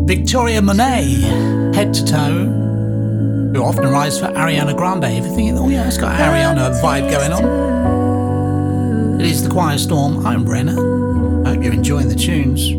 Victoria Monet, Head to Toe, who often arrives for Ariana Grande. If you're thinking, oh yeah, it's got Ariana vibe going on. It is The Quiet Storm. I'm Brenner. I hope you're enjoying the tunes.